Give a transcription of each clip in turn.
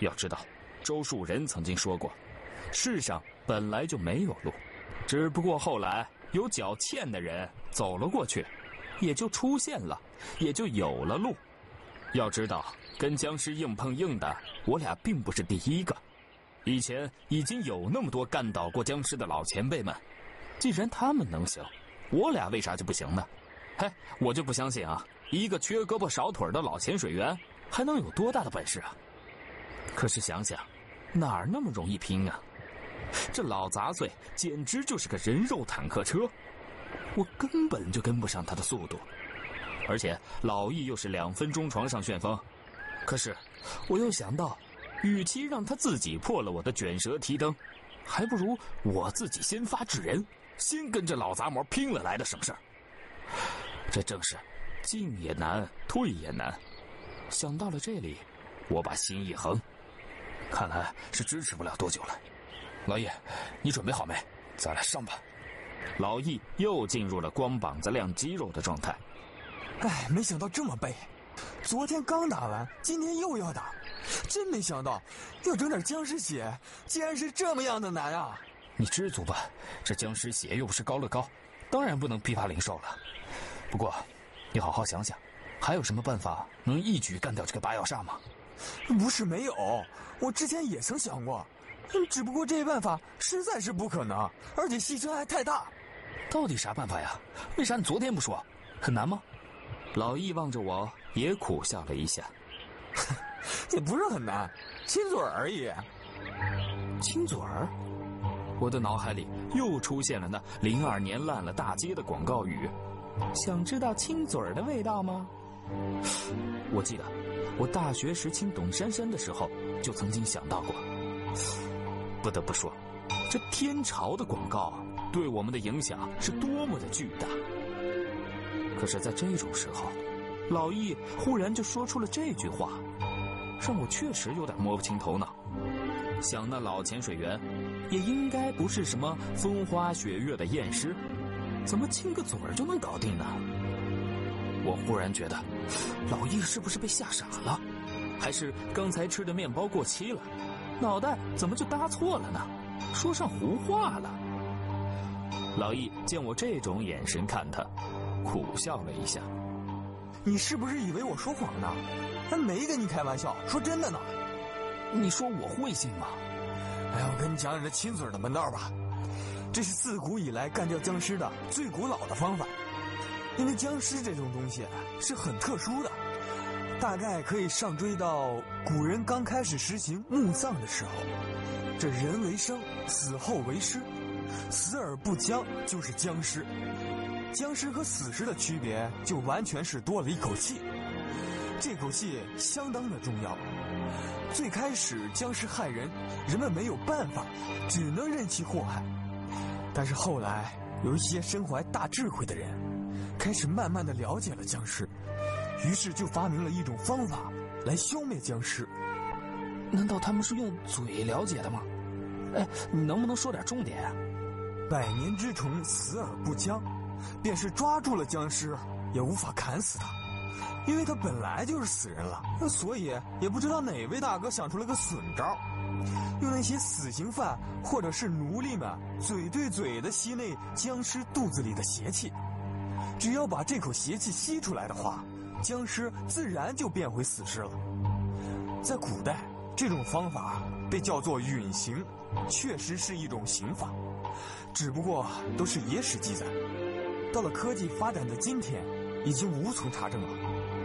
要知道，周树人曾经说过，世上本来就没有路，只不过后来有脚欠的人走了过去，也就出现了，也就有了路。要知道，跟僵尸硬碰硬的，我俩并不是第一个。以前已经有那么多干倒过僵尸的老前辈们，既然他们能行，我俩为啥就不行呢？嘿，我就不相信啊，一个缺胳膊少腿的老潜水员还能有多大的本事啊？可是想想，哪儿那么容易拼啊？这老杂碎简直就是个人肉坦克车，我根本就跟不上他的速度。而且老易又是2分钟床上旋风，可是我又想到，与其让他自己破了我的卷舌提灯，还不如我自己先发制人，先跟这老杂毛拼了来的省事儿。这正是进也难，退也难。想到了这里，我把心一横，看来是支持不了多久了。老易，你准备好没？咱俩上吧。老易又进入了光膀子亮肌肉的状态。 哎，没想到这么背，昨天刚打完，今天又要打，真没想到要整点僵尸血，竟然是这么样的难啊！ 你知足吧，这僵尸血又不是高乐高，当然不能批发零售了。不过，你好好想想，还有什么办法能一举干掉这个八药煞吗？ 不是没有，我之前也曾想过，只不过这办法实在是不可能，而且牺牲还太大。 到底啥办法呀？为啥你昨天不说？很难吗？老易望着我，也苦笑了一下。 也不是很难，亲嘴而已。 亲嘴儿？我的脑海里又出现了那02年烂了大街的广告语。想知道亲嘴儿的味道吗？我记得我大学时亲董珊珊的时候就曾经想到过。不得不说，这天朝的广告对我们的影响是多么的巨大。可是在这种时候，老易忽然就说出了这句话，让我确实有点摸不清头脑。想那老潜水员也应该不是什么风花雪月的验尸，怎么亲个嘴儿就能搞定呢？我忽然觉得老易是不是被吓傻了，还是刚才吃的面包过期了，脑袋怎么就搭错了呢？说上胡话了。老易见我这种眼神看他，苦笑了一下。 你是不是以为我说谎呢？还没跟你开玩笑，说真的呢。 你说我会信吗？ 哎，我跟你讲讲这亲嘴的门道吧。这是自古以来干掉僵尸的最古老的方法。因为僵尸这种东西是很特殊的，大概可以上追到古人刚开始实行墓葬的时候。这人为生，死后为尸，死而不僵就是僵尸。僵尸和死尸的区别就完全是多了一口气，这口气相当的重要。最开始僵尸害人，人们没有办法，只能任其祸害。但是后来有一些身怀大智慧的人，开始慢慢的了解了僵尸，于是就发明了一种方法来消灭僵尸。 难道他们是用嘴了解的吗？哎，你能不能说点重点啊？ 百年之虫死而不僵，便是抓住了僵尸也无法砍死他，因为他本来就是死人了，所以也不知道哪位大哥想出了个损招，用那些死刑犯或者是奴隶们嘴对嘴的吸内僵尸肚子里的邪气，只要把这口邪气吸出来的话，僵尸自然就变回死尸了。在古代，这种方法被叫做允刑，确实是一种刑法，只不过都是野史记载，到了科技发展的今天，已经无从查证了。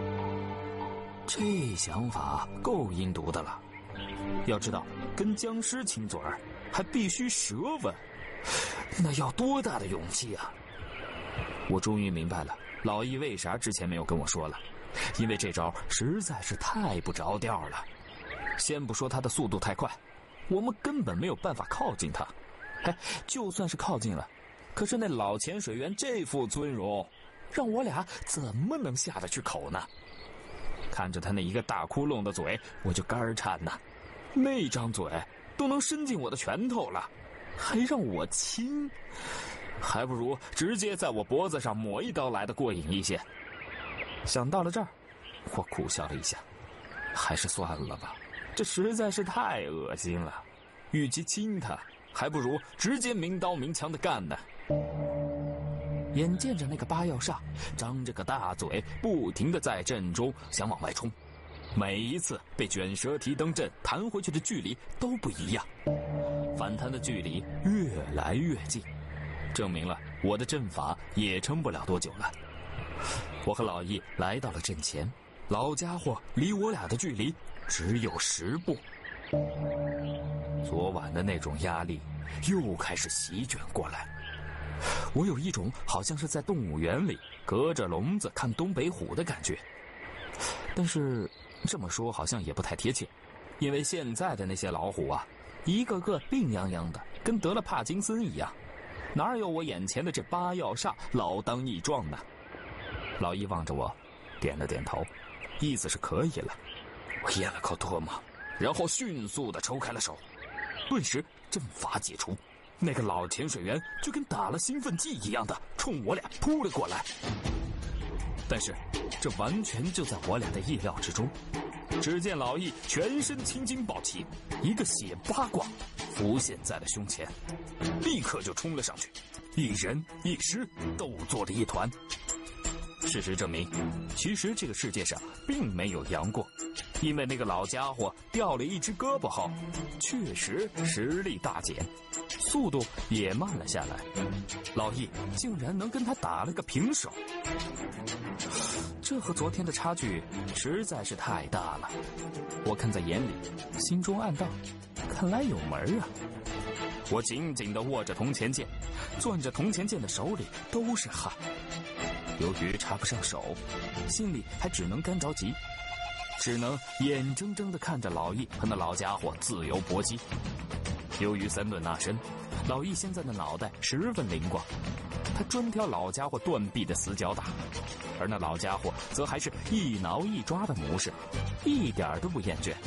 这想法够阴毒的了。要知道，跟僵尸亲嘴儿还必须舌吻，那要多大的勇气啊！我终于明白了老易为啥之前没有跟我说了，因为这招实在是太不着调了。先不说他的速度太快，我们根本没有办法靠近他。哎，就算是靠近了，可是那老潜水员这副尊容，让我俩怎么能下得去口呢？看着他那一个大窟窿的嘴，我就肝儿颤呐。那张嘴都能伸进我的拳头了，还让我亲，还不如直接在我脖子上抹一刀来的过瘾一些。想到了这儿，我苦笑了一下，还是算了吧， 这实在是太恶心了。与其亲他，还不如直接明刀明枪的干呢。眼见着那个八药煞张着个大嘴，不停地在阵中想往外冲，每一次被卷舌提灯阵弹回去的距离都不一样，反弹的距离越来越近，证明了我的阵法也撑不了多久了。我和老易来到了阵前，老家伙离我俩的距离只有10步。昨晚的那种压力又开始席卷过来，我有一种好像是在动物园里隔着笼子看东北虎的感觉。但是这么说好像也不太贴切，因为现在的那些老虎啊，一个个病殃殃的，跟得了帕金森一样，哪有我眼前的这八药煞老当益壮呢？老易望着我，点了点头，意思是可以了。我咽了口唾沫，然后迅速地抽开了手，顿时阵法解除，那个老潜水员就跟打了兴奋剂一样的冲我俩扑了过来。但是这完全就在我俩的意料之中。只见老易全身青筋暴起，一个血八卦浮现在了胸前，立刻就冲了上去，一人一尸斗作了一团。事实证明，其实这个世界上并没有杨过，因为那个老家伙掉了一只胳膊后，确实实力大减，速度也慢了下来。老易竟然能跟他打了个平手，这和昨天的差距实在是太大了。我看在眼里，心中暗道，看来有门啊。我紧紧地握着铜钱剑，攥着铜钱剑的手里都是汗。由于插不上手，心里还只能干着急，只能眼睁睁地看着老易和那老家伙自由搏击。由于3顿纳身，老易现在的脑袋十分灵光，他专挑老家伙断臂的死角打，而那老家伙则还是一挠一抓的模式，一点都不厌倦。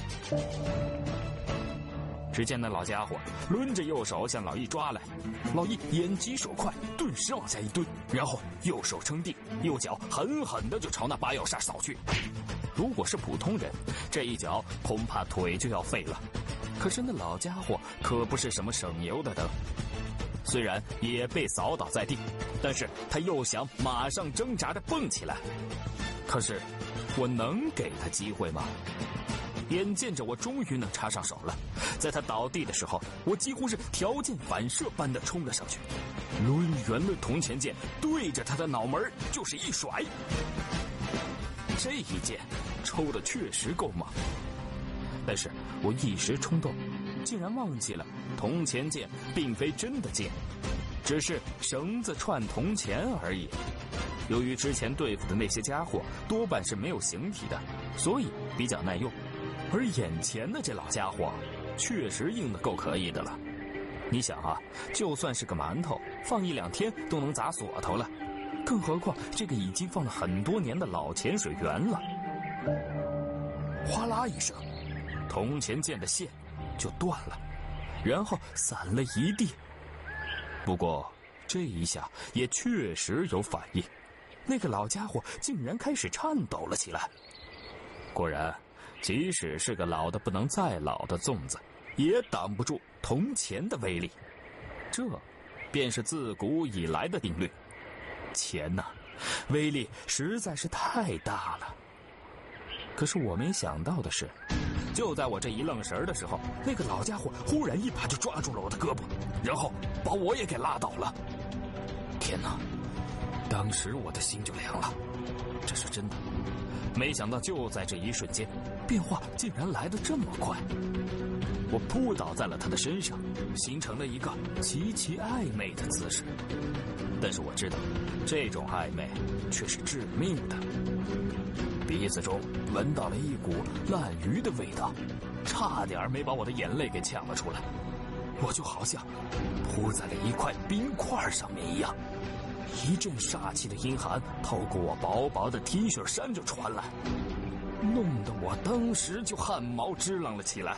只见那老家伙抡着右手向老易抓来，老易眼疾手快，顿时往下一蹲，然后右手撑地，右脚狠狠地就朝那八药煞扫去。如果是普通人，这一脚恐怕腿就要废了。可是那老家伙可不是什么省油的灯，虽然也被扫倒在地，但是他又想马上挣扎着蹦起来。可是我能给他机会吗？眼见着我终于能插上手了，在他倒地的时候，我几乎是条件反射般的冲了上去，抡圆了铜钱剑，对着他的脑门就是一甩。这一剑抽的确实够猛，但是我一时冲动，竟然忘记了铜钱剑并非真的剑，只是绳子串铜钱而已。由于之前对付的那些家伙多半是没有形体的，所以比较耐用。而眼前的这老家伙确实硬得够可以的了。你想啊，就算是个馒头，放1-2天都能砸锁头了，更何况这个已经放了很多年的老潜水员了。哗啦一声，铜钱剑的线就断了，然后散了一地。不过这一下也确实有反应，那个老家伙竟然开始颤抖了起来。果然，即使是个老的不能再老的粽子，也挡不住铜钱的威力。这便是自古以来的定律。钱呐，威力实在是太大了。可是我没想到的是，就在我这一愣神的时候，那个老家伙忽然一把就抓住了我的胳膊，然后把我也给拉倒了。天哪！当时我的心就凉了，这是真的。没想到就在这一瞬间，变化竟然来得这么快。我扑倒在了他的身上，形成了一个极其暧昧的姿势。但是我知道，这种暧昧却是致命的。鼻子中闻到了一股烂鱼的味道，差点没把我的眼泪给呛了出来。我就好像扑在了一块冰块上面一样，一阵煞气的阴寒透过我薄薄的 T 恤衫就传来，弄得我当时就汗毛直愣了起来。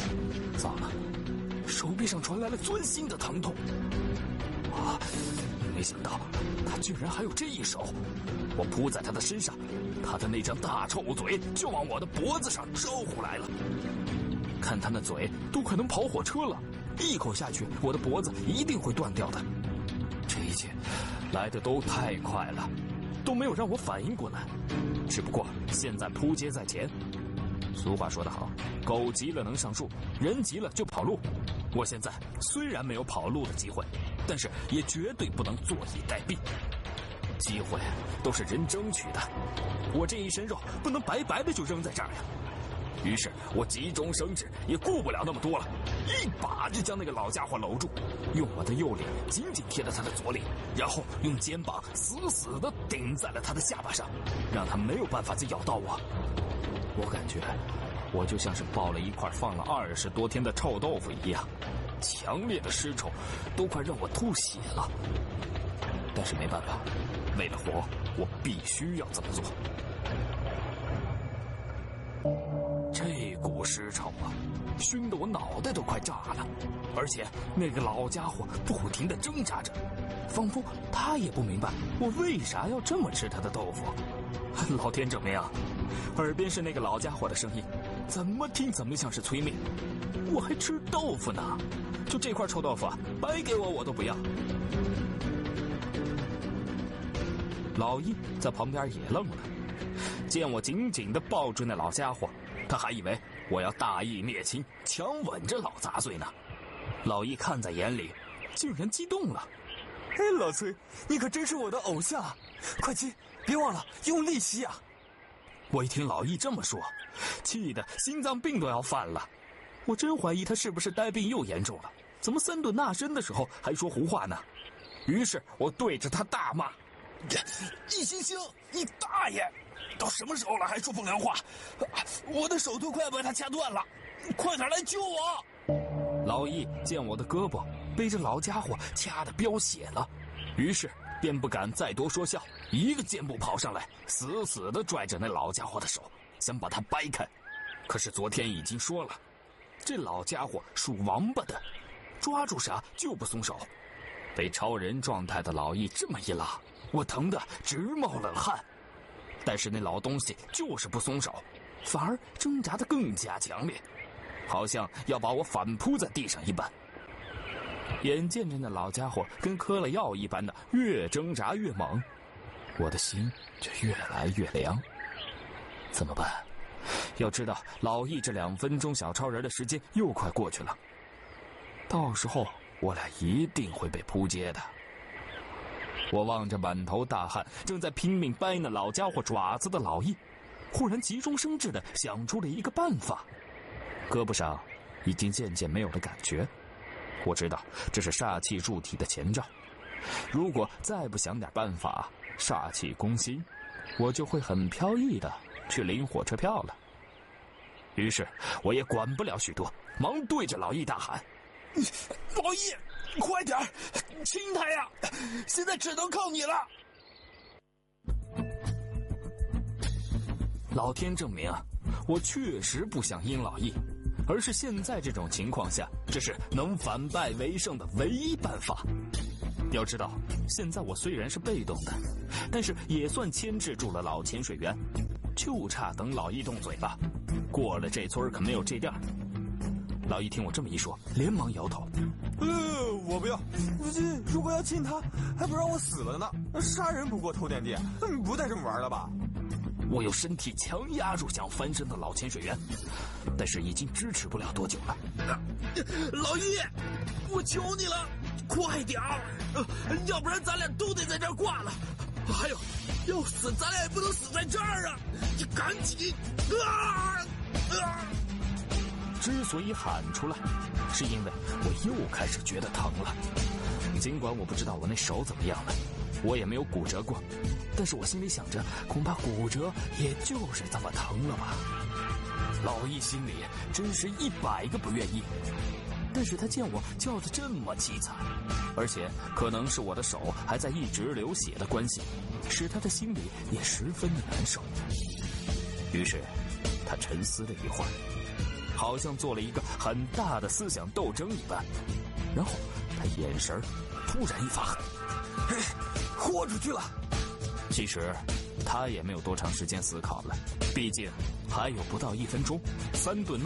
糟了，手臂上传来了钻心的疼痛。 没想到，他居然还有这一手！我扑在他的身上，他的那张大臭嘴就往我的脖子上招呼来了。看他那嘴都快能跑火车了，一口下去，我的脖子一定会断掉的。这一切来得都太快了，都没有让我反应过来。只不过现在扑街在前。俗话说得好，狗急了能上树，人急了就跑路。我现在虽然没有跑路的机会，但是也绝对不能坐以待毙。机会都是人争取的，我这一身肉不能白白的就扔在这儿呀。于是我急中生智，也顾不了那么多了，一把就将那个老家伙搂住，用我的右脸紧紧贴着他的左脸，然后用肩膀死死地顶在了他的下巴上，让他没有办法再咬到我。我感觉我就像是抱了一块放了20多天的臭豆腐一样，强烈的尸臭都快让我吐血了。但是没办法，为了活，我必须要这么做。这股尸臭啊，熏得我脑袋都快炸了，而且那个老家伙不停地挣扎着，仿佛他也不明白我为啥要这么吃他的豆腐。老天证明啊，耳边是那个老家伙的声音，怎么听怎么像是催命。我还吃豆腐呢，就这块臭豆腐啊，白给我都不要。老易在旁边也愣了，见我紧紧地抱住那老家伙，他还以为我要大义灭亲，强吻这老杂碎呢。老易看在眼里，竟然激动了。 哎，老崔，你可真是我的偶像！快吸，别忘了用力吸啊！ 我一听老易这么说，气得心脏病都要犯了。我真怀疑他是不是呆病又严重了，怎么3顿纳参的时候还说胡话呢？于是我对着他大骂：易星星，你大爷！到什么时候了还说风凉话？我的手都快把他掐断了，快点来救我！老易见我的胳膊被这老家伙掐得飙血了，于是便不敢再多说笑，一个箭步跑上来，死死地拽着那老家伙的手，想把他掰开。可是昨天已经说了，这老家伙属王八的，抓住啥就不松手。被超人状态的老易这么一拉，我疼得直冒冷汗。但是那老东西就是不松手，反而挣扎得更加强烈，好像要把我反扑在地上一般。眼见着那老家伙跟嗑了药一般的越挣扎越猛，我的心就越来越凉。怎么办？要知道老易这2分钟小超人的时间又快过去了，到时候我俩一定会被扑街的。我望着满头大汗正在拼命掰那老家伙爪子的老易，忽然急中生智地想出了一个办法。胳膊上已经渐渐没有了感觉，我知道这是煞气入体的前兆，如果再不想点办法，煞气攻心，我就会很飘逸的去领火车票了。于是我也管不了许多，忙对着老易大喊：老易，快点亲他呀，现在只能靠你了！老天证明啊，我确实不想阴老易，而是现在这种情况下，这是能反败为胜的唯一办法。要知道，现在我虽然是被动的，但是也算牵制住了老潜水员，就差等老易动嘴巴。过了这村可没有这店。老易听我这么一说，连忙摇头： 我不要！如果要亲他，还不让我死了呢？杀人不过偷电地，不带这么玩了吧？ 我用身体强压住想翻身的老潜水员，但是已经支持不了多久了。老易，我求你了，快点儿，要不然咱俩都得在这儿挂了。还有，要死咱俩也不能死在这儿啊！你赶紧！之所以喊出来，是因为我又开始觉得疼了。尽管我不知道我那手怎么样了，我也没有骨折过，但是我心里想着，恐怕骨折也就是这么疼了吧。老易心里真是100个不愿意，但是他见我叫得这么凄惨，而且可能是我的手还在一直流血的关系，使他的心里也十分的难受。于是他沉思了一会儿，好像做了一个很大的思想斗争一般，然后他眼神突然一发狠， 豁出去了。 其实，他也没有多长时间思考了，毕竟还有不到1分钟，3顿